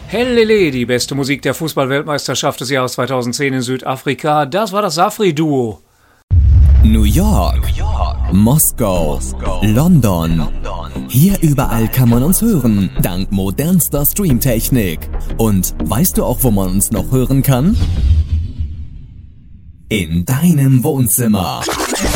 Hellele, die beste Musik der Fußball-Weltmeisterschaft des Jahres 2010 in Südafrika, das war das Safri-Duo. New York, Moskau, London. Hier überall kann man uns hören, dank modernster Streamtechnik. Und weißt du auch, wo man uns noch hören kann? In deinem Wohnzimmer.